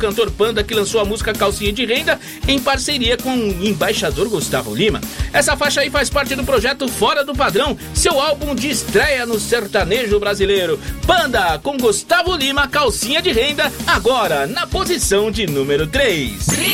cantor Panda, que lançou a música Calcinha de Renda em parceria com o embaixador Gustavo Lima. Essa faixa aí faz parte do projeto Fora do Padrão, seu álbum de estreia no sertanejo brasileiro. Panda com Gustavo Lima, Calcinha de Renda, agora na posição de número 3.